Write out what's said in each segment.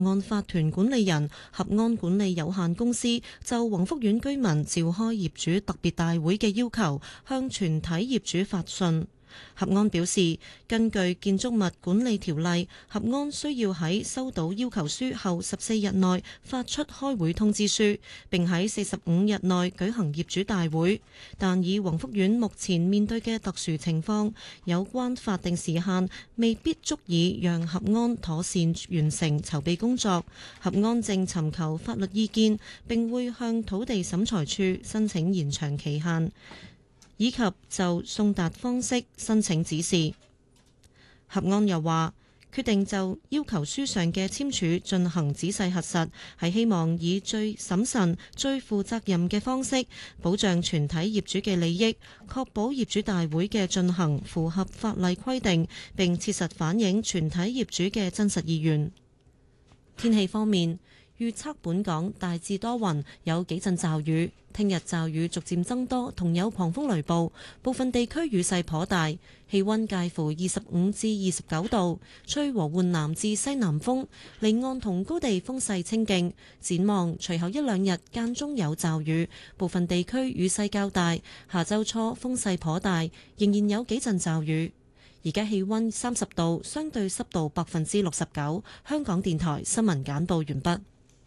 按法團管理人合安管理有限公司就宏福苑居民召開業主特別大會嘅要求，向全體業主發信。合安表示，根據建築物管理條例，合安需要喺收到要求書後14日內發出開會通知書，並喺45日內舉行業主大會。但以宏福苑目前面對嘅特殊情況，有關法定時限未必足以讓合安妥善完成籌備工作。合安正尋求法律意見，並會向土地審裁處申請延長期限，以及就送達方式申請指示。合安又話，決定就要求書上嘅簽署進行仔細核實，係希望以最審慎、最負責任嘅方式保障全體業主嘅利益，確保業主大會嘅進行符合法例規定，並切實反映全體業主嘅真實意願。天氣方面，預測本港大致多雲，有幾陣驟雨。聽日驟雨逐漸增多，同有狂風雷暴，部分地區雨勢頗大。氣溫介乎25至29度，吹和緩南至西南風，離岸同高地風勢清勁。展望隨後一兩日間中有驟雨，部分地區雨勢較大。下周初風勢頗大，仍然有幾陣驟雨。而家氣溫30度，相對濕度69%。香港電台新聞簡報完畢。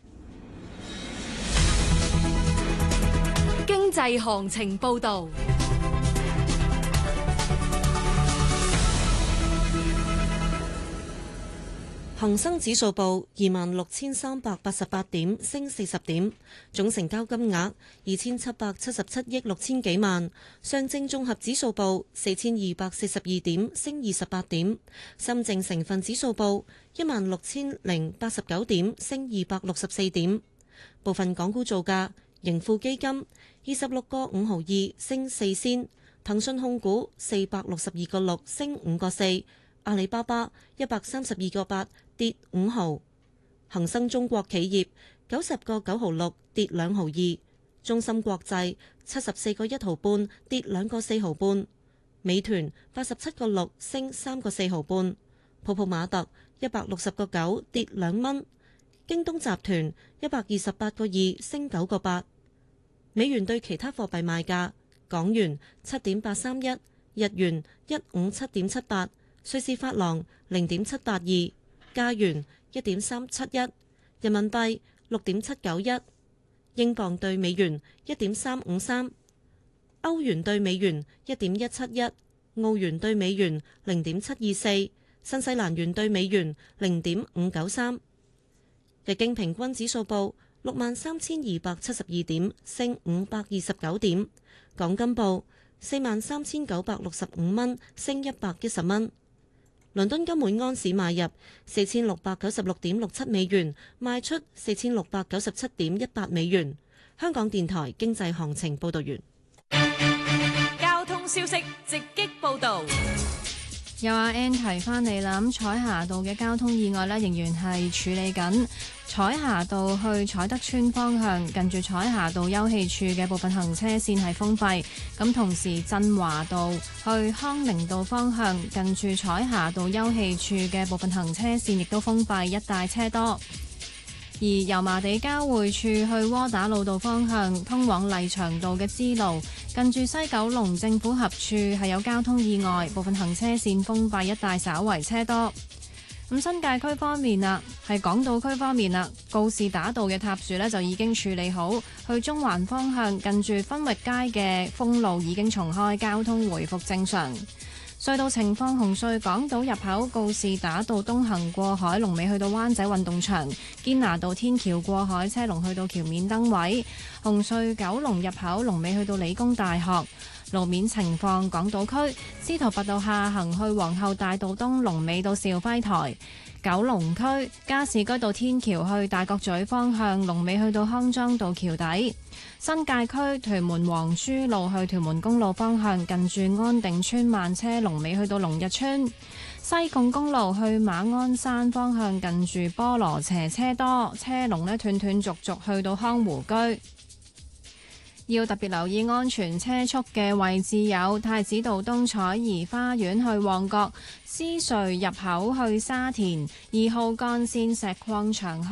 經濟行情報道。 恒生指數報26,388點，升40點，總成交金額2,777億6千幾萬。上證綜合指數報4,242點，升28點。深證成分指數報16,089點，升264點。部分港股造價：盈富基金26個5毫2，升4仙；騰訊控股462個6，升5個4；阿里巴巴132個8，跌5毫；恒生中國企業90個9毫6，跌2毫2；中芯國際74個1毫半，跌2個4毫半；美團87個6，升3個4毫半；泡泡瑪特160個9，跌2蚊；京東集團128個2，升9個8。美元對其他貨幣賣價：港元7.831，日元157.78，瑞士法郎0.782，加元1.371，人民幣6.791，英鎊對美元1.353，歐元對美元1.171，澳元對美元0.724，新西蘭元對美元0.593。日經平均指數報63,272點，升529點。港金報43,965蚊，升110蚊。倫敦金每安士買入4696.67美元，賣出4697.18美元。香港電台經濟行情報道完。 交通消息直擊報道。 有阿 Ann 提翻你啦，咁彩霞道嘅交通意外呢，仍然係處理緊。彩霞道去彩德邨方向，近住彩霞道休憩處嘅部分行車線係封閉。咁同時振華道去康寧道方向，近住彩霞道休憩處嘅部分行車線亦都封閉，一帶車多。而油麻地交匯處去窩打老道方向，通往麗翔道嘅支路，近住西九龍政府合署係有交通意外，部分行車線封閉，一帶稍為車多。咁新界區方面啦，係港島區方面啦，告士打道嘅塌樹呢就已經處理好，去中環方向近住分域街嘅封路已經重開，交通回復正常。隧道情況：紅隧港島入口告士打道東行過海，龍尾去到灣仔運動場；堅拿道天橋過海車龍去到橋面燈位。紅隧九龍入口龍尾去到理工大學。路面情況：港島區司徒拔道下行去皇后大道東，龍尾到肇輝台；九龍區加士居道天橋去大角咀方向，龍尾去到康莊道橋底。新界區屯門黃珠路去屯門公路方向，近住安定村慢車，龍尾去到龍日村。西貢公路去馬鞍山方向，近住菠蘿輋車多，車龍呢斷斷續續去到康湖居。 要特別留意安全車速嘅位置有太子道東彩頤花園去旺角、獅隧入口去沙田、2號幹線石礦場